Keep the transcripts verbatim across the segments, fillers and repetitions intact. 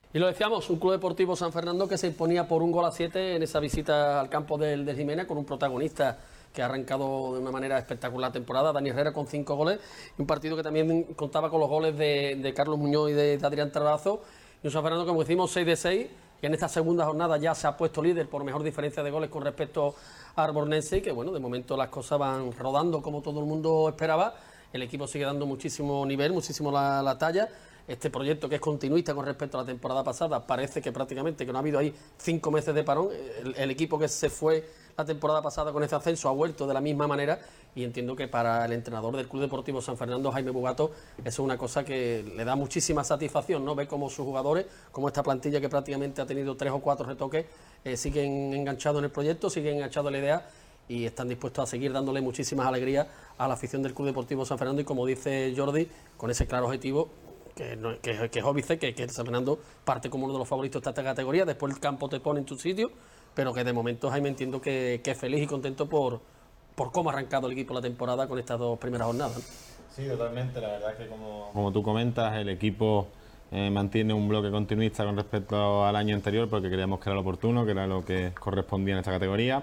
Y lo decíamos, un Club Deportivo San Fernando que se imponía por un gol a siete en esa visita al campo del, del Jimena, con un protagonista que ha arrancado de una manera espectacular la temporada, Dani Herrera con cinco goles, y un partido que también contaba con los goles de, de Carlos Muñoz y de, de Adrián Tarrazo, y un San Fernando, como decimos, seis de seis, que en esta segunda jornada ya se ha puesto líder por mejor diferencia de goles con respecto a Arbornense, y que bueno, de momento las cosas van rodando como todo el mundo esperaba. El equipo sigue dando muchísimo nivel, muchísimo la, la talla. Este proyecto, que es continuista con respecto a la temporada pasada, parece que prácticamente que no ha habido ahí cinco meses de parón. El, el equipo que se fue la temporada pasada con ese ascenso ha vuelto de la misma manera, y entiendo que para el entrenador del Club Deportivo San Fernando, Jaime Bugato, eso es una cosa que le da muchísima satisfacción, ¿no? Ver cómo sus jugadores, como esta plantilla que prácticamente ha tenido tres o cuatro retoques, eh, siguen enganchados en el proyecto, siguen enganchados en la idea y están dispuestos a seguir dándole muchísimas alegrías a la afición del Club Deportivo San Fernando, y como dice Jordi, con ese claro objetivo que, no, que, que es óbice, que, que San Fernando parte como uno de los favoritos de esta categoría. Después el campo te pone en tu sitio, pero que de momento, Jaime, entiendo que, que es feliz y contento por, por cómo ha arrancado el equipo la temporada con estas dos primeras jornadas, ¿no? Sí, totalmente. La verdad es que como, como tú comentas, el equipo eh, mantiene un bloque continuista con respecto al año anterior, porque creíamos que era lo oportuno, que era lo que correspondía en esta categoría.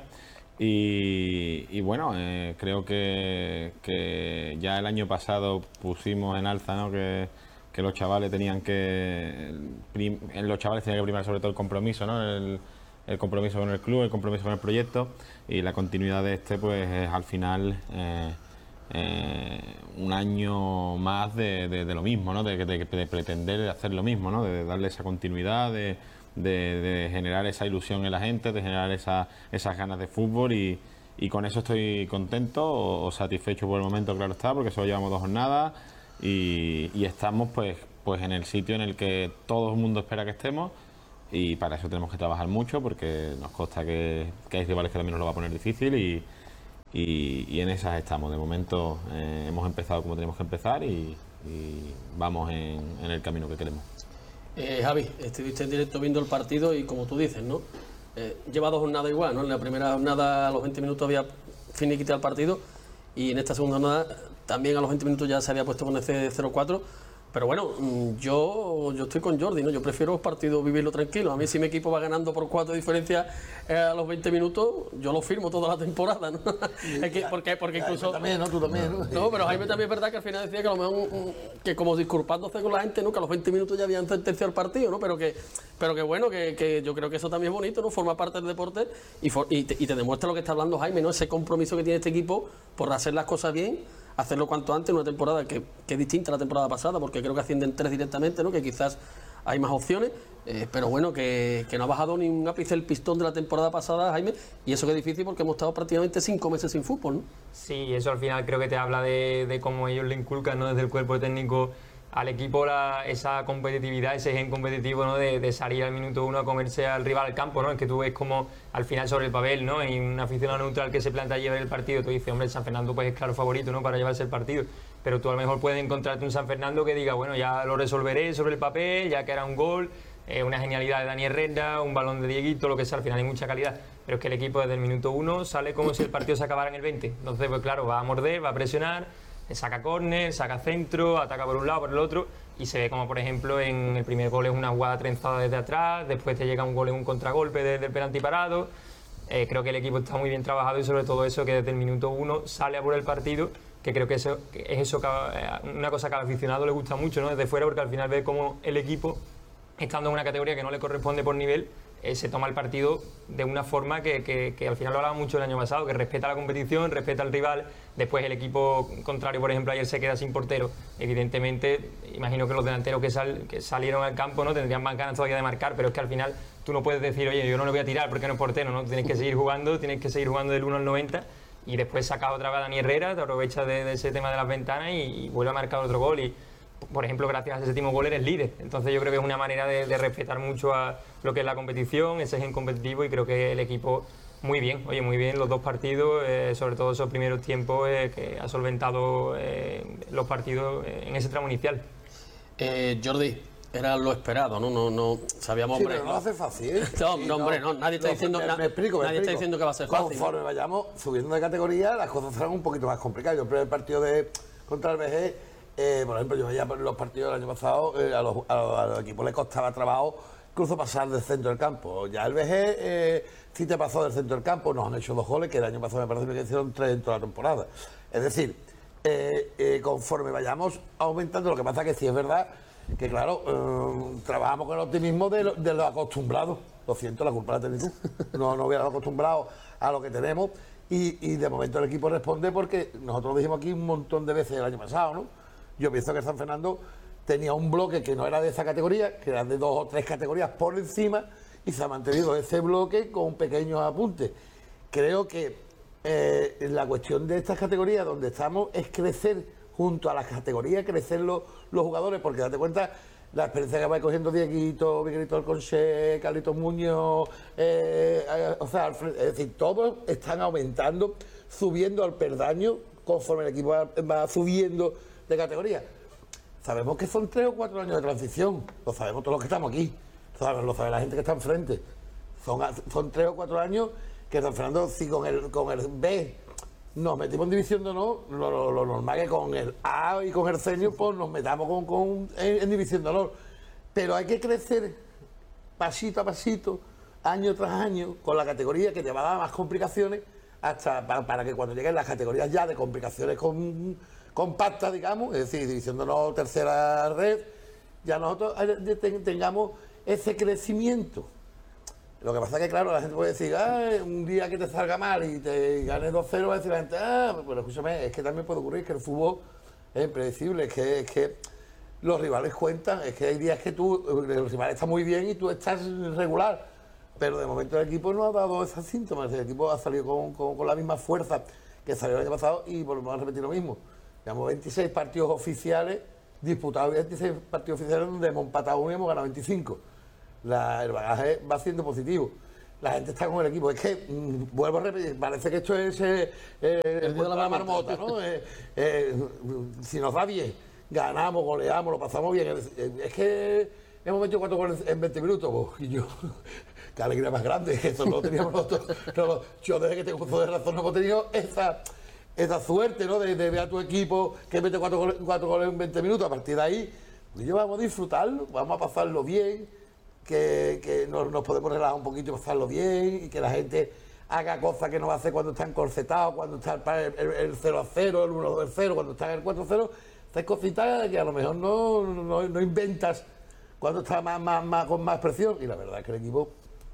Y, y bueno, eh, creo que, que ya el año pasado pusimos en alza, ¿no?, que, que los chavales tenían que prim, los chavales tenían que primar sobre todo el compromiso, ¿no?, el, el compromiso con el club, el compromiso con el proyecto, y la continuidad de este pues es al final eh, eh, un año más de, de, de lo mismo, ¿no?, de, de, de pretender hacer lo mismo, ¿no?, de darle esa continuidad, de De, de generar esa ilusión en la gente, de generar esa, esas ganas de fútbol, y, y con eso estoy contento o, o satisfecho por el momento, claro está, porque solo llevamos dos jornadas y, y estamos pues, pues en el sitio en el que todo el mundo espera que estemos, y para eso tenemos que trabajar mucho, porque nos consta que, que hay rivales que también nos lo va a poner difícil, y, y, y en esas estamos. De momento eh, hemos empezado como tenemos que empezar y, y vamos en, en el camino que queremos. Eh, Javi, estuviste en directo viendo el partido y como tú dices, ¿no? Eh, lleva dos jornadas igual, ¿no? En la primera jornada a los veinte minutos había finiquitado el partido, y en esta segunda jornada también a los veinte minutos ya se había puesto con ese cero cuatro. Pero bueno, yo, yo estoy con Jordi, ¿no? Yo prefiero los partidos vivirlo tranquilo. A mí, si mi equipo va ganando por cuatro diferencias eh, a los veinte minutos, yo lo firmo toda la temporada, ¿no? Es que, porque, porque incluso... También, ¿no? Tú también, ¿no? No, pero Jaime también es verdad que al final decía que a lo mejor, que como disculpándose con la gente, ¿no?, que a los veinte minutos ya habían sentenciado el partido, ¿no? Pero que, pero que bueno, que, que yo creo que eso también es bonito, ¿no? Forma parte del deporte y, for, y, te, y te demuestra lo que está hablando Jaime, ¿no? Ese compromiso que tiene este equipo por hacer las cosas bien, hacerlo cuanto antes, en una temporada que, que es distinta a la temporada pasada, porque creo que ascienden tres directamente, ¿no?, que quizás hay más opciones, eh, pero bueno, que, que no ha bajado ni un ápice el pistón de la temporada pasada, Jaime, y eso que es difícil porque hemos estado prácticamente cinco meses sin fútbol, ¿no? Sí, eso al final creo que te habla de, de cómo ellos le inculcan, ¿no?, desde el cuerpo técnico al equipo la, esa competitividad, ese gen competitivo, ¿no?, de, de salir al minuto uno a comerse al rival al campo, ¿no? Es que tú ves como al final sobre el papel, ¿no?, y un aficionado neutral que se planta a llevar el partido, tú dices, hombre, el San Fernando pues es claro favorito, ¿no?, para llevarse el partido, pero tú a lo mejor puedes encontrarte un San Fernando que diga, bueno, ya lo resolveré sobre el papel, ya que era un gol, eh, una genialidad de Dani Herrera, un balón de Dieguito, lo que sea, al final hay mucha calidad, pero es que el equipo desde el minuto uno sale como si el partido se acabara en el veinte, entonces pues claro, va a morder, va a presionar, saca córner, saca centro, ataca por un lado, por el otro, y se ve como por ejemplo en el primer gol es una jugada trenzada desde atrás, después te llega un gol en un contragolpe desde el penalti parado. Eh, creo que el equipo está muy bien trabajado, y sobre todo eso, que desde el minuto uno sale a por el partido, que creo que eso que es eso que, una cosa que al aficionado le gusta mucho, ¿no?, desde fuera, porque al final ve como el equipo, estando en una categoría que no le corresponde por nivel, eh, se toma el partido de una forma que, que, que al final lo hablaba mucho el año pasado, que respeta la competición, respeta al rival. Después el equipo contrario, por ejemplo, ayer se queda sin portero, evidentemente imagino que los delanteros que, sal, que salieron al campo, ¿no?, tendrían más ganas todavía de marcar, pero es que al final tú no puedes decir, oye, yo no le voy a tirar porque no es portero, ¿no? Tienes que seguir jugando, tienes que seguir jugando del uno al noventa, y después saca otra vez a Dani Herrera, te aprovecha de, de ese tema de las ventanas y, y vuelve a marcar otro gol. Y por ejemplo, gracias a ese séptimo gol eres líder, entonces yo creo que es una manera de, de respetar mucho a lo que es la competición, ese gen competitivo, y creo que el equipo muy bien, oye, muy bien los dos partidos, eh, sobre todo esos primeros tiempos, eh, que ha solventado eh, los partidos en ese tramo inicial. Eh, Jordi, era lo esperado, ¿no? No, no sabíamos, sí, hombre. pero no va a ser fácil. No, no, hombre, no, nadie está no, diciendo me, na, me explico, me nadie explico. está diciendo que va a ser fácil. Conforme vayamos subiendo de categoría, las cosas serán un poquito más complicadas. Yo el primer partido de contra el B G Eh, por ejemplo, yo veía los partidos del año pasado, eh, a, los, a, los, a los equipos les costaba trabajo incluso pasar del centro del campo. Ya el V G eh, sí te pasó del centro del campo, nos han hecho dos goles, que el año pasado me parece que hicieron tres en toda la temporada. Es decir, eh, eh, conforme vayamos aumentando, lo que pasa que sí es verdad que, claro, eh, trabajamos con el optimismo de lo, de lo acostumbrado. Lo siento, la culpa la tenés tú. No, no hubiéramos acostumbrado a lo que tenemos y, y de momento el equipo responde porque nosotros lo dijimos aquí un montón de veces el año pasado, ¿no? Yo pienso que San Fernando tenía un bloque que no era de esa categoría, que era de dos o tres categorías por encima, y se ha mantenido ese bloque con pequeños apuntes. Creo que eh, la cuestión de estas categorías donde estamos es crecer junto a las categorías, crecer los, los jugadores, porque date cuenta la experiencia que va cogiendo Dieguito, Miguelito Alconché, Carlitos Muñoz, eh, eh, o sea, Alfred, es decir, todos están aumentando, subiendo al peldaño conforme el equipo va, va subiendo de categoría. Sabemos que son tres o cuatro años de transición, lo sabemos todos los que estamos aquí, ¿sabes? Lo sabe la gente que está enfrente. Son, son tres o cuatro años que San Fernando, si con el, con el B nos metimos en división de honor, lo, lo, lo normal es que con el A y con el senior pues nos metamos con, con, en, en división de honor. Pero hay que crecer pasito a pasito, año tras año, con la categoría que te va a dar más complicaciones, hasta para, para que cuando lleguen las categorías ya de complicaciones con, compactas, digamos, es decir, división de honor, tercera red, ya nosotros tengamos ese crecimiento. Lo que pasa es que, claro, la gente puede decir, ah, un día que te salga mal y te ganes dos cero, va a decir la gente, ah, pero escúchame, es que también puede ocurrir que el fútbol es impredecible, es que, es que los rivales cuentan, es que hay días que tú, el rival está muy bien y tú estás regular, pero de momento el equipo no ha dado esos síntomas, el equipo ha salido con, con, con la misma fuerza que salió el año pasado y volvemos a repetir lo mismo. Llevamos veintiséis partidos oficiales disputados, veintiséis partidos oficiales donde hemos empatado uno y hemos ganado veinticinco. La, el bagaje va siendo positivo. La gente está con el equipo. Es que, mmm, vuelvo a repetir, parece que esto es eh, eh, el de la marmota, ¿no? eh, eh, si nos va bien, ganamos, goleamos, lo pasamos bien. Es, es que hemos metido cuatro goles en veinte minutos. Pues, y yo, qué alegría más grande, eso no lo teníamos nosotros. No, yo desde que tengo uso de razón no hemos tenido esa, esa suerte, ¿no? De, de ver a tu equipo que mete cuatro goles, cuatro goles en veinte minutos. A partir de ahí, pues yo vamos a disfrutarlo, vamos a pasarlo bien. Que, que nos, nos podemos relajar un poquito y pasarlo bien y que la gente haga cosas que no va a hacer cuando está encorsetado, cuando está el, el, el cero a cero, el uno a cero, cuando está en el cuatro a cero, estas cositas que a lo mejor no, no, no inventas cuando está más, más, más, con más presión. Y la verdad es que el equipo,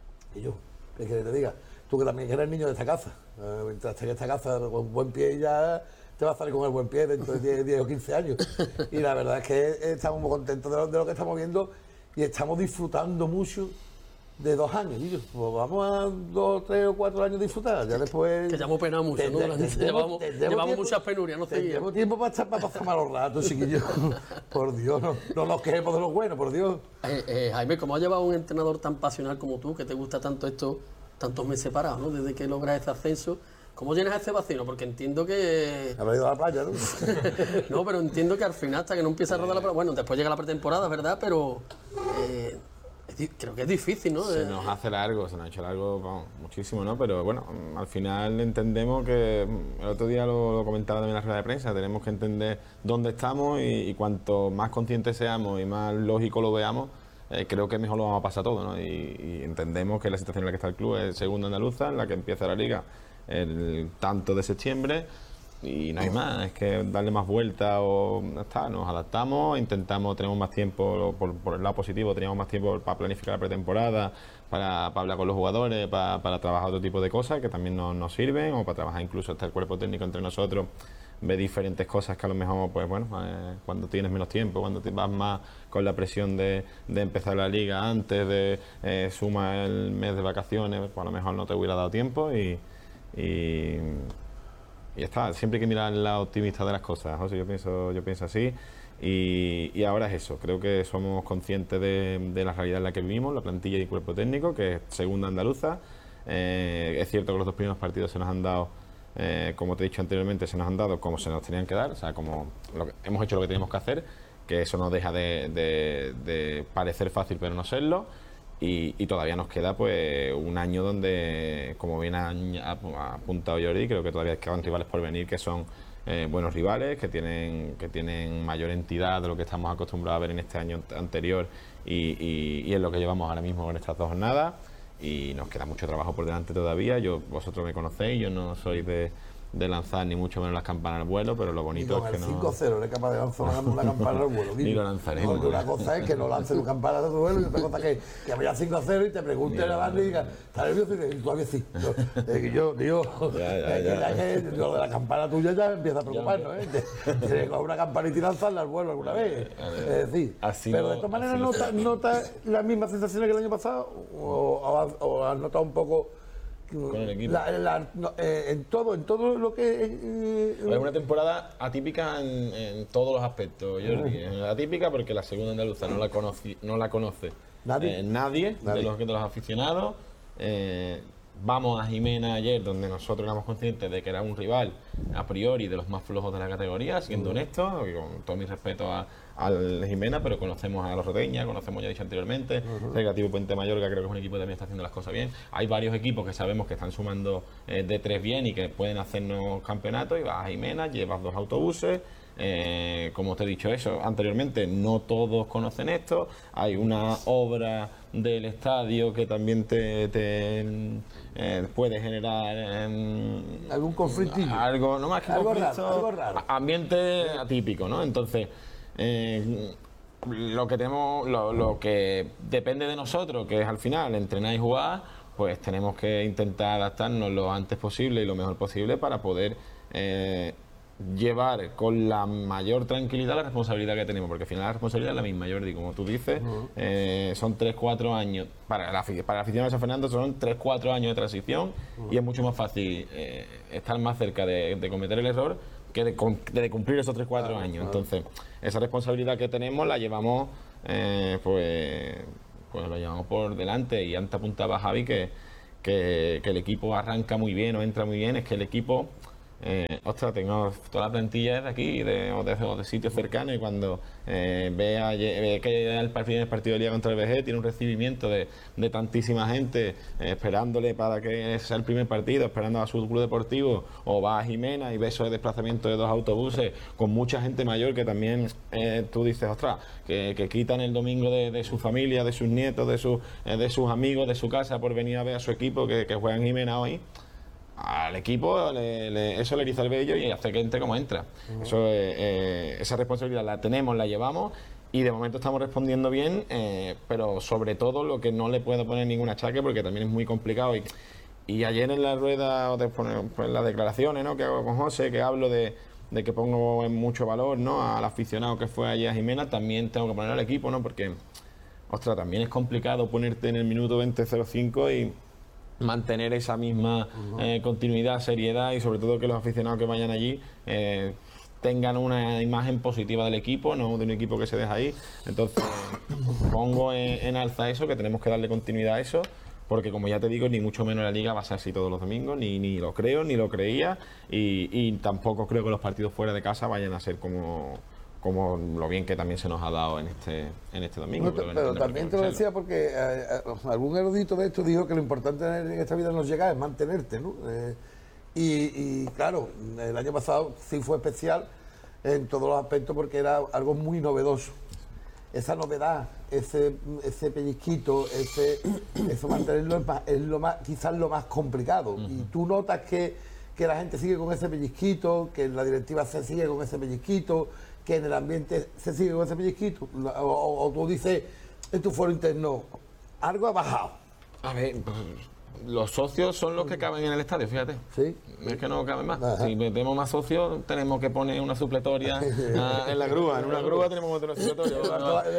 y yo, ¿qué quieres que te diga? Tú que también eres niño de esta casa, eh, entraste en esta casa con buen pie y ya te vas a salir con el buen pie dentro de diez o quince años. Y la verdad es que estamos muy contentos de lo, de lo que estamos viendo. Y estamos disfrutando mucho de dos años. Y yo, pues vamos a dos, tres o cuatro años disfrutar. Ya después. Que ya hemos penado mucho, ¿no? Tendremos, llevamos tendremos llevamos tiempo, muchas penurias, no sé. Tenemos tiempo para, estar, para pasar malos ratos, chiquillos. Por Dios, no, no nos quejemos de lo bueno, por Dios. Eh, eh, Jaime, ¿cómo has llevado un entrenador tan pasional como tú, que te gusta tanto esto, tantos meses separados, ¿no? Desde que logras ese ascenso. ¿Cómo llenas a ese vacío? Porque entiendo que... Habrá ido a la playa, ¿no? No, pero entiendo que al final, hasta que no empieza a rodar la... Bueno, después llega la pretemporada, ¿verdad? Pero eh, es, creo que es difícil, ¿no? Se nos hace largo, se nos ha hecho largo, vamos, muchísimo, ¿no? Pero bueno, al final entendemos que... El otro día lo, lo comentaba también en la rueda de prensa, tenemos que entender dónde estamos y, y cuanto más conscientes seamos y más lógico lo veamos, eh, creo que mejor lo vamos a pasar todo, ¿no? Y, y entendemos que la situación en la que está el club es segunda andaluza, en la que empieza la liga el tanto de septiembre y no hay más, es que darle más vuelta o está, nos adaptamos, intentamos, tenemos más tiempo por, por el lado positivo, teníamos más tiempo para planificar la pretemporada, para, para hablar con los jugadores, para, para trabajar otro tipo de cosas que también nos, nos sirven, o para trabajar incluso hasta el cuerpo técnico entre nosotros, ver diferentes cosas que a lo mejor, pues bueno, eh, cuando tienes menos tiempo, cuando te vas más con la presión de, de empezar la liga antes de eh, suma el mes de vacaciones, pues a lo mejor no te hubiera dado tiempo y Y, y está, siempre hay que mirar el lado optimista de las cosas, José, yo pienso, yo pienso así y, y ahora es eso, creo que somos conscientes de, de la realidad en la que vivimos, la plantilla y el cuerpo técnico, que es segunda andaluza, eh, es cierto que los dos primeros partidos se nos han dado, eh, como te he dicho anteriormente, se nos han dado como se nos tenían que dar, o sea, como lo que, hemos hecho lo que teníamos que hacer, que eso no deja de, de, de parecer fácil pero no serlo. Y, y todavía nos queda pues un año donde, como bien ha, ha apuntado Jordi, creo que todavía quedan rivales por venir que son eh, buenos rivales, que tienen, que tienen mayor entidad de lo que estamos acostumbrados a ver en este año anterior y, y, y es lo que llevamos ahora mismo con estas dos jornadas. Y nos queda mucho trabajo por delante todavía. Yo, vosotros me conocéis, yo no soy de, de lanzar ni mucho menos las campanas al vuelo, pero lo bonito es que no... cinco cero eres capaz de lanzar una, una campana al vuelo. Ni lo lanzaré. No, una cosa es que no lances tu campana al vuelo y otra cosa es que, que vaya cinco a cero y te pregunte la banda y diga, ¿estás nervioso? Y todavía sí. Yo, eh, yo, tío, ya, ya, eh, ya. Que, que, lo de la campana tuya ya me empieza a preocuparnos, ¿eh? Tienes que coger una campanita y lanzarla al vuelo alguna vez. Es decir, así pero no, de todas maneras, no ¿notas nota las mismas sensaciones que el año pasado? ¿O, o, has- o has notado un poco... con el equipo? La, la, no, eh, en todo, en todo lo que... Eh, Es una temporada atípica en, en todos los aspectos, Jordi. Es atípica porque la segunda andaluza no la, conocí, no la conoce ¿Nadie? eh, nadie, Nadie. De, los, de los aficionados. Eh, vamos a Jimena ayer, donde nosotros éramos conscientes de que era un rival a priori de los más flojos de la categoría, siendo honestos, y con todo mi respeto a, al Jimena, pero conocemos a los Roteña, conocemos, ya he dicho anteriormente, el Recreativo Puente Mayorga, creo que es un equipo que también está haciendo las cosas bien. Hay varios equipos que sabemos que están sumando eh, de tres bien y que pueden hacernos campeonatos, y vas a Jimena, llevas dos autobuses. Eh, como te he dicho eso anteriormente, no todos conocen esto, hay una obra del estadio que también te, te eh, puede generar eh, algún conflictillo. algo, no más que Algo conflicto, raro, algo raro. ambiente atípico, ¿no? Entonces, eh, lo que tenemos, lo, lo que depende de nosotros, que es al final entrenar y jugar, pues tenemos que intentar adaptarnos lo antes posible y lo mejor posible para poder eh, llevar con la mayor tranquilidad la responsabilidad que tenemos, porque al final la responsabilidad es la misma, Jordi, como tú dices. Uh-huh. eh, son tres cuatro años, para la, para la afición de San Fernando son tres cuatro años de transición. Uh-huh. Y es mucho más fácil eh, estar más cerca de, de cometer el error que de, de cumplir esos tres cuatro claro, años. Claro. Entonces, esa responsabilidad que tenemos la llevamos, eh, pues, pues lo llevamos por delante. Y antes apuntaba Javi que, que, que el equipo arranca muy bien o entra muy bien, es que el equipo... Eh, ostras, tengo toda la plantilla de aquí de, o, de, o de sitios cercanos, y cuando eh, vea ve que el partido, el partido de Liga contra el V G tiene un recibimiento de, de tantísima gente eh, esperándole para que sea el primer partido, esperando a su club deportivo, o va a Jimena y ve eso de desplazamiento de dos autobuses con mucha gente mayor que también eh, tú dices, ostras, que, que quitan el domingo de, de su familia, de sus nietos, de, su, eh, de sus amigos, de su casa por venir a ver a su equipo que, que juega en Jimena hoy. Al equipo le, le, eso le eriza el vello y hace que entre como entra. Uh-huh. Eso, eh, eh, esa responsabilidad la tenemos, la llevamos, y de momento estamos respondiendo bien, eh, pero sobre todo lo que no le puedo poner ningún achaque, porque también es muy complicado. Y, y ayer en la rueda, o después pues, en las declaraciones, ¿no?, que hago con José, que hablo de, de que pongo en mucho valor, ¿no?, al aficionado que fue ayer a Jimena, también tengo que poner al equipo, ¿no?, porque, ostras, también es complicado ponerte en el minuto veinte cero cinco y mantener esa misma eh, continuidad, seriedad, y sobre todo que los aficionados que vayan allí eh, tengan una imagen positiva del equipo, no de un equipo que se deja ahí. Entonces pongo en, en alza eso, que tenemos que darle continuidad a eso, porque como ya te digo, ni mucho menos la Liga va a ser así todos los domingos, ni, ni lo creo, ni lo creía, y, y tampoco creo que los partidos fuera de casa vayan a ser como... como lo bien que también se nos ha dado en este en este domingo. No, pero, pero también te lo decía porque eh, algún erudito de esto dijo que lo importante en esta vida no llegar, es mantenerte, ¿no? Eh, y, y claro, el año pasado sí fue especial en todos los aspectos porque era algo muy novedoso. Esa novedad, ese, ese pellizquito, ese, eso mantenerlo es, más, es lo más, quizás lo más complicado. Uh-huh. Y tú notas que, que la gente sigue con ese pellizquito, que la directiva se sigue con ese pellizquito, que en el ambiente se sigue con ese pellizquito, o, o, o tú dices en tu foro interno, algo ha bajado. A ver, los socios son los que caben en el estadio, fíjate. Sí. Es que no caben más. Ajá. Si metemos más socios, tenemos que poner una supletoria uh, en la grúa. En una grúa tenemos que meter una supletoria.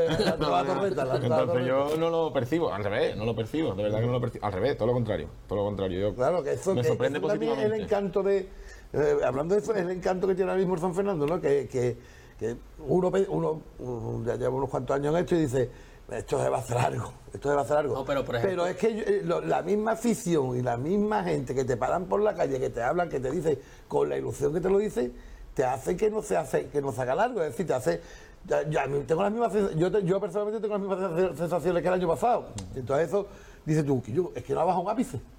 Entonces yo no lo percibo, al revés, no lo percibo, de verdad que no lo percibo. Al revés, todo lo contrario, todo lo contrario. Yo, claro, que eso, me que, sorprende eso positivamente. También el encanto de, eh, hablando de eso, es el encanto que tiene ahora mismo el San Fernando, ¿no? Que, que, que uno, uno, uno ya lleva unos cuantos años en esto y dice, esto se va a hacer algo, esto se va a hacer algo. No, pero, por ejemplo, pero es que eh, lo, la misma afición y la misma gente que te paran por la calle, que te hablan, que te dicen, con la ilusión que te lo dicen, te hace que no se hace, que no se haga largo. Es decir, te hace, ya, ya, tengo las mismas, yo, te, yo personalmente tengo las mismas sensaciones que el año pasado. Entonces eso, dices tú, que yo, es que no ha bajado un ápice.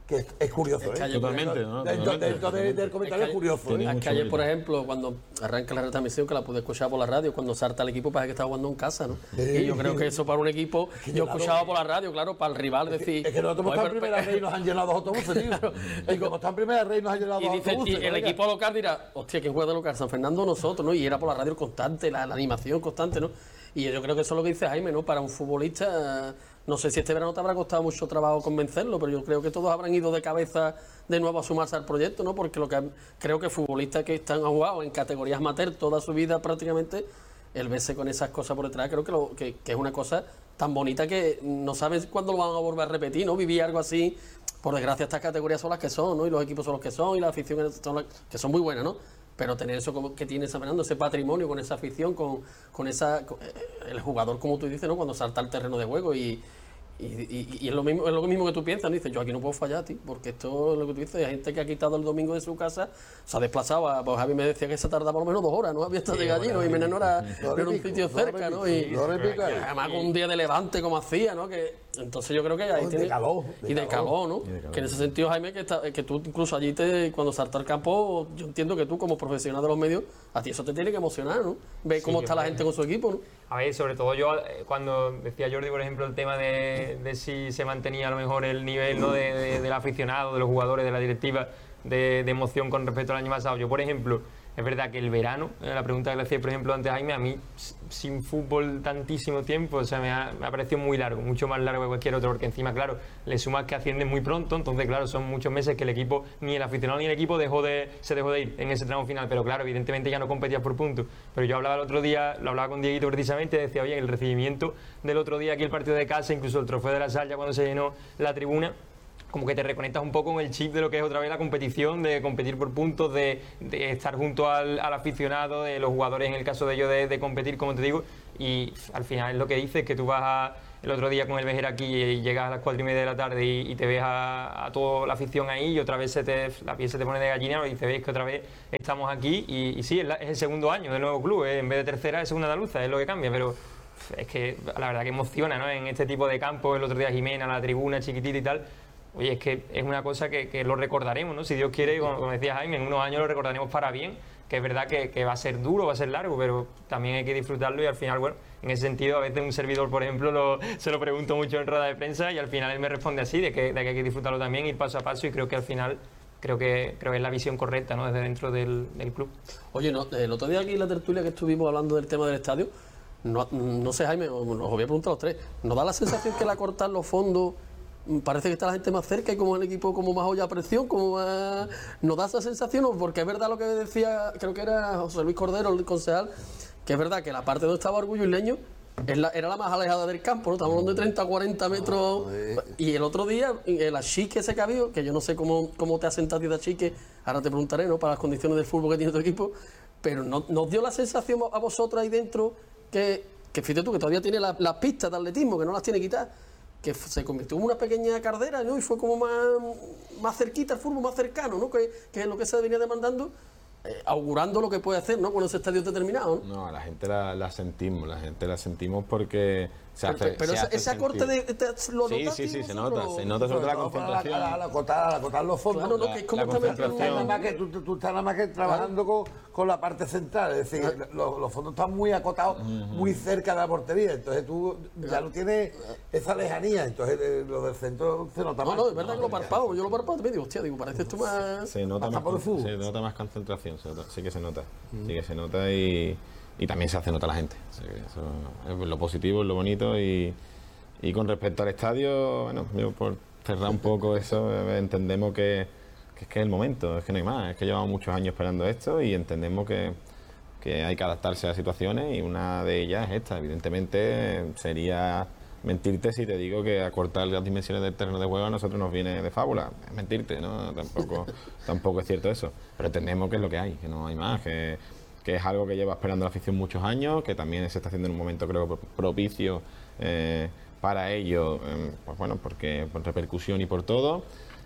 que es, es curioso. Es que ¿eh? Totalmente, ¿no? Dentro, Totalmente. dentro de- del comentario es, que- curioso. ¿eh? Tiene Es mucho que ayer, mérito. por ejemplo, cuando arranca la retransmisión, que la pude escuchar por la radio, cuando salta el equipo parece que está jugando en casa, ¿no? Y yo creo que eso para un equipo, que yo claro, escuchaba por la radio, claro, para el rival decir... Es que nosotros hemos "Oye, estado en pero- primera rey y nos han llenado dos autobuses, tío. Y como está en primera rey nos han llenado Y, dos dice, y autobuses. el colega. equipo local dirá, hostia, ¿quién juega de local? San Fernando o nosotros, ¿no? Y era por la radio constante, la, la animación constante, ¿no? Y yo creo que eso es lo que dice Jaime, ¿no? Para un futbolista, no sé si este verano te habrá costado mucho trabajo convencerlo, pero yo creo que todos habrán ido de cabeza de nuevo a sumarse al proyecto, ¿no? Porque lo que creo que futbolistas que están han jugado en categorías amateur toda su vida prácticamente, el verse con esas cosas por detrás, creo que, lo, que, que es una cosa tan bonita que no sabes cuándo lo van a volver a repetir, ¿no? Vivir algo así, por desgracia estas categorías son las que son, ¿no? Y los equipos son los que son, y la afición son las que son muy buenas, ¿no? Pero tener eso como que tiene San Fernando, ese patrimonio, con esa afición, con, con esa con, eh, el jugador, como tú dices, ¿no? Cuando salta al terreno de juego y, y, y, y es, lo mismo, es lo mismo que tú piensas, ¿no? Dices, yo aquí no puedo fallar, tío, porque esto es lo que tú dices, hay gente que ha quitado el domingo de su casa, se ha desplazado, a, pues Javi me decía que se tarda por lo menos dos horas, ¿no? Había estado de gallino y menos no era, no era un sitio cerca, ¿no? Y, Dos horas y pico, y ¿eh? además con un día de levante como hacía, ¿no? Que, entonces yo creo que ahí De tiene... calor, de y de calor. calor, ¿no? de calor. Que en ese sentido, Jaime, que, está- que tú incluso allí, te, cuando salta al campo, yo entiendo que tú como profesional de los medios, a ti eso te tiene que emocionar, ¿no? Ver cómo yo está la creo gente con su equipo, ¿no? A ver, sobre todo yo, eh, cuando decía Jordi, por ejemplo, el tema de, de si se mantenía a lo mejor el nivel, ¿no? de, de- del aficionado, de los jugadores, de la directiva, de, de emoción con respecto al año pasado. Yo, por ejemplo, es verdad que el verano, eh, la pregunta que le hacía, por ejemplo, antes a Jaime, a mí, s- sin fútbol tantísimo tiempo, o sea, me ha, me ha parecido muy largo, mucho más largo que cualquier otro, porque encima, claro, le sumas que ascienden muy pronto, entonces, claro, son muchos meses que el equipo, ni el aficionado ni el equipo dejó de, se dejó de ir en ese tramo final, pero claro, evidentemente ya no competías por puntos. Pero yo hablaba el otro día, lo hablaba con Dieguito precisamente, y decía, oye, el recibimiento del otro día aquí, el partido de casa, incluso el trofeo de la Sal, ya cuando se llenó la tribuna, como que te reconectas un poco con el chip de lo que es otra vez la competición, de competir por puntos, de, de estar junto al, al aficionado, de los jugadores en el caso de ellos de, de competir, como te digo, y al final es lo que dices, que tú vas a, el otro día con el Vejer aquí y llegas a las cuatro y media de la tarde y, y te ves a, a toda la afición ahí y otra vez se te, la piel se te pone de gallina y te ves que otra vez estamos aquí y, y sí, es, la- es el segundo año del nuevo club, ¿eh? En vez de tercera es segunda andaluza, es lo que cambia, pero es que la verdad que emociona, ¿no? En este tipo de campos, el otro día Jimena, la tribuna chiquitita y tal. Oye, es que es una cosa que, que lo recordaremos, ¿no? Si Dios quiere, como, como decía Jaime, en unos años lo recordaremos para bien, que es verdad que, que va a ser duro, va a ser largo, pero también hay que disfrutarlo y al final, bueno, en ese sentido, a veces un servidor, por ejemplo, lo- se lo pregunto mucho en rueda de prensa y al final él me responde así, de que, de que hay que disfrutarlo también, ir paso a paso y creo que al final, creo que, creo que es la visión correcta, ¿no? Desde dentro del, del club. Oye, no, el otro día aquí en la tertulia que estuvimos hablando del tema del estadio, no, no sé, Jaime, os os voy a preguntar a los tres, ¿nos da la sensación que al acortar los fondos mm, parece que está la gente más cerca y como el equipo como más olla a presión, como más... ¿Nos da esa sensación? ¿O porque es verdad lo que decía, creo que era José Luis Cordero, el concejal, que es verdad que la parte donde estaba Orgullo Isleño es la- era la más alejada del campo, ¿no? Estamos hablando de treinta, cuarenta metros. Y el otro día, el achique ese que ha habido, que yo no sé cómo, cómo te has sentado de achique, ahora te preguntaré, ¿no? Para las condiciones del fútbol que tiene tu equipo, pero ¿no, ¿nos dio la sensación a vosotros ahí dentro que, que fíjate tú, que todavía tiene la- las pistas de atletismo, que no las tiene quitadas, que f- se convirtió en una pequeña cardera, ¿no? Y fue como más, más cerquita el fútbol, más cercano, ¿no? Que, que es lo que se venía demandando, eh, augurando lo que puede hacer, ¿no? Con ese estadio determinado, ¿no? No, a la gente la, la sentimos, la gente la sentimos porque se hace. Pero, pero se ese, hace ese acorte sentir. de, de- lo Sí, notaste sí, sí, se vosotros? nota, se nota sobre todo la Todo para la- concentración. Al al acotar, al acotar los fondos. Claro, no, que es como la también- Tú estás nada concentración. más que, tú, tú- tú estás nada más que trabajando con, con la parte central, es decir, los, los fondos están muy acotados, muy cerca de la portería, entonces tú ya no tienes esa lejanía, entonces eh, lo del centro se nota No, más. no, es verdad que lo parpado, yo lo parpado también digo, hostia, digo, parece esto más... Se nota, Más más, campo de fútbol. se nota más concentración, se nota- sí que se nota, sí que se nota y, y también se hace nota la gente. O sea que eso es lo positivo, es lo bonito y, y con respecto al estadio, bueno, yo por cerrar un poco eso, eh, entendemos que, que es que es el momento, es que no hay más, es que llevamos muchos años esperando esto y entendemos que, que hay que adaptarse a situaciones y una de ellas es esta. Evidentemente sería mentirte si te digo que acortar las dimensiones del terreno de juego a nosotros nos viene de fábula. Es mentirte, ¿no? Tampoco, tampoco es cierto eso. Pero entendemos que es lo que hay, que no hay más, que, que es algo que lleva esperando la afición muchos años, que también se está haciendo en un momento creo propicio eh, para ello, eh, pues bueno, porque por repercusión y por todo.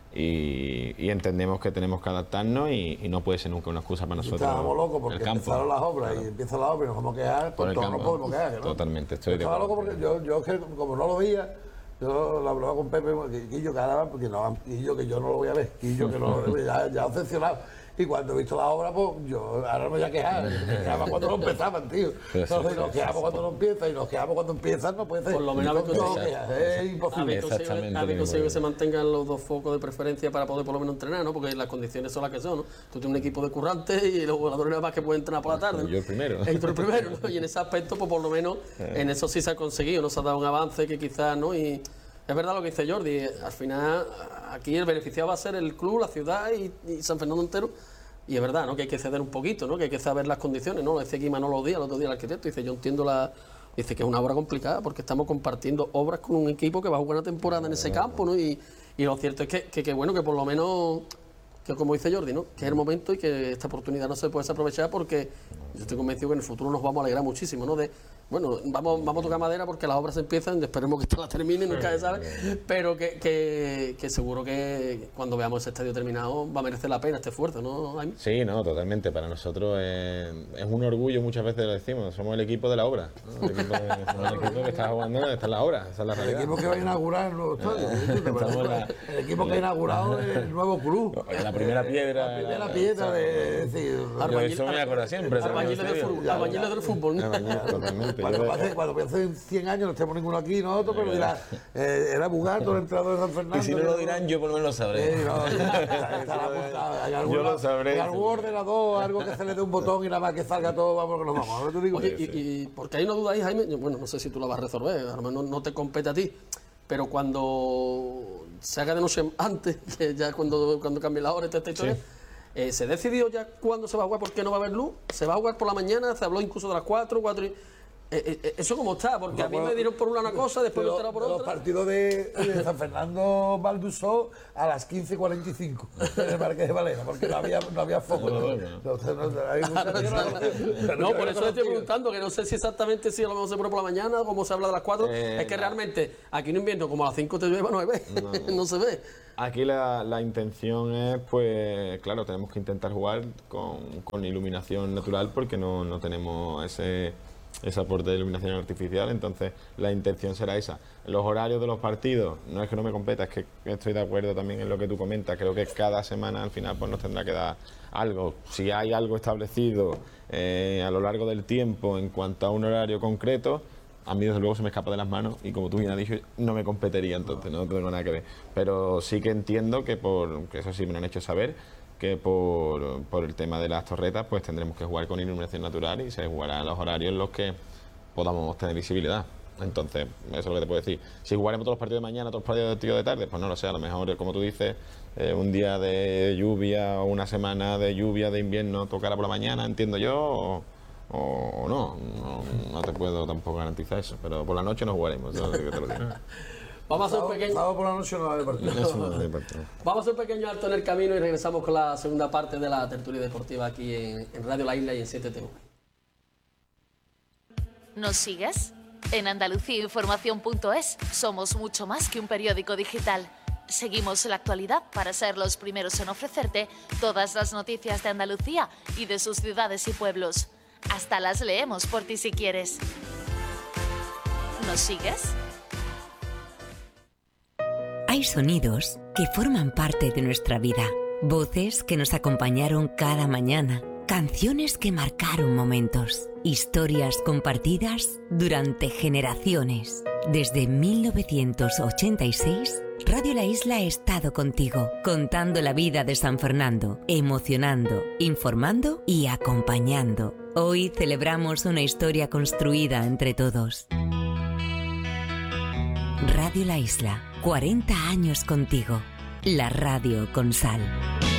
Y, y entendemos que tenemos que adaptarnos y, y no puede ser nunca una excusa para nosotros. Estábamos locos el porque campo. empezaron las obras Claro. y empiezan las obras y nos vamos a quejar, Por pues el todos no campo. podemos quejar, ¿no? Totalmente, estoy de Estaba acuerdo. loco porque yo, yo es que como no lo veía, Yo lo hablaba con Pepe, que Quillo, que ahora, porque no, Quillo, que yo no lo voy a ver, Quillo, que no lo ya, ya obsesionado. Y cuando he visto la obra, pues yo ahora no me voy a quejar, me quejaba cuando no empezaban, tío. Entonces nos quejamos cuando no empiezan y nos quejamos cuando empiezan, no puede ser. Por lo menos no, no, es imposible. Habéis conseguido que se mantengan los dos focos de preferencia para poder por lo menos entrenar, ¿no? Porque las condiciones son las que son, ¿no? Tú tienes un equipo de currantes y los jugadores nada más que pueden entrenar por la tarde, ¿no? Yo el primero. Y tú el primero, ¿no? Y en ese aspecto, pues por lo menos, en eso sí se ha conseguido, ¿no? Se ha dado un avance que quizás, ¿no? Y es verdad lo que dice Jordi, al final aquí el beneficiado va a ser el club, la ciudad y, y San Fernando entero. Y es verdad, ¿no? Que hay que ceder un poquito, ¿no? Que hay que saber las condiciones, ¿no? Decía aquí Manolo Díaz, el otro día el arquitecto, dice, yo entiendo la... Dice que es una obra complicada porque estamos compartiendo obras con un equipo que va a jugar una temporada en ese campo, ¿no? Y, y lo cierto es que, que, que, bueno, que por lo menos, que como dice Jordi, ¿no? Que es el momento y que esta oportunidad no se puede desaprovechar porque yo estoy convencido que en el futuro nos vamos a alegrar muchísimo, ¿no? De, bueno, vamos, vamos a tocar madera porque las obras empiezan, esperemos que esto las termine, nunca se sabe, pero que, que, que seguro que cuando veamos ese estadio terminado va a merecer la pena este esfuerzo, ¿no, Jaime? Sí, no, totalmente. Para nosotros es, es un orgullo, muchas veces lo decimos, somos el equipo de la obra, ¿no? El equipo, de, somos el equipo que está jugando, está en la obra, esa es la realidad. El equipo que va a inaugurar el nuevo estadio. La, el equipo que ha inaugurado el nuevo club. La primera piedra. La primera la, piedra la, de... Sí, yo eso me acuerdo siempre. Albañiles del fútbol. Albañiles del fútbol. Totalmente. Cuando pase, cuando piense cien años, no tenemos ninguno aquí, nosotros, pero dirá, eh, era Bugato, el entrenador de San Fernando. Y si no lo dirán, yo por lo menos lo sabré. Eh, no, está, está apuntado. Hay alguna, yo lo sabré. En algún ordenador, algo que se le dé un botón y nada más que salga todo, vamos que nos vamos. Ahora te digo. Oye, y, y porque ahí no dudáis, Jaime, bueno, no sé si tú lo vas a resolver, a lo mejor no, no te compete a ti, pero cuando se haga de noche antes, que ya cuando, cuando cambie la hora y toda esta historia, sí. eh, ¿se decidió ya cuándo se va a jugar? ¿Por qué no va a haber luz? ¿Se va a jugar por la mañana? ¿Se habló incluso de las cuatro, cuatro y... Eh, eh, eso como está, porque no, a mí me dieron por una cosa, después me enteraron por otra. Los partidos de, de San Fernando Valdusó a las quince cuarenta y cinco en el Marqués de Valera, porque no había, no había foco. No, no, no. No, por eso le estoy preguntando, que no sé si exactamente si a lo mejor se pone por la mañana, o como se habla de las cuatro. Eh, es que no. Realmente aquí en invierno, como a las cinco te llueva, no se ve, no, no se ve. Aquí la, la intención es, pues, claro, tenemos que intentar jugar con, con iluminación natural porque no, no tenemos ese... ese aporte de iluminación artificial, entonces la intención será esa. Los horarios de los partidos, no es que no me competa, es que estoy de acuerdo también en lo que tú comentas, creo que cada semana al final pues nos tendrá que dar algo. Si hay algo establecido eh, a lo largo del tiempo en cuanto a un horario concreto, a mí desde luego se me escapa de las manos y como tú bien has dicho, no me competiría entonces, no tengo nada que ver. Pero sí que entiendo que, por, que eso sí me lo han hecho saber, que por, por el tema de las torretas pues tendremos que jugar con iluminación natural y se jugará a los horarios en los que podamos tener visibilidad. Entonces, eso es lo que te puedo decir. Si jugaremos todos los partidos de mañana, todos los partidos de, de tarde, pues no lo sé, a lo mejor, como tú dices, eh, un día de lluvia o una semana de lluvia de invierno tocará por la mañana, entiendo yo, o, o no. no. No te puedo tampoco garantizar eso, pero por la noche no jugaremos, eso es lo que te lo digo. Vamos a hacer un pequeño... Sábado por la noche no va a haber partido. Vamos a hacer un pequeño alto en el camino y regresamos con la segunda parte de la tertulia deportiva aquí en, en Radio La Isla y en siete T V. ¿Nos sigues? En Andalucía Información punto es somos mucho más que un periódico digital. Seguimos la actualidad para ser los primeros en ofrecerte todas las noticias de Andalucía y de sus ciudades y pueblos. Hasta las leemos por ti si quieres. ¿Nos sigues? Hay sonidos que forman parte de nuestra vida, voces que nos acompañaron cada mañana, canciones que marcaron momentos, historias compartidas durante generaciones. Desde mil novecientos ochenta y seis, Radio La Isla ha estado contigo, contando la vida de San Fernando, emocionando, informando y acompañando. Hoy celebramos una historia construida entre todos. Radio La Isla, cuarenta años contigo. La radio con sal.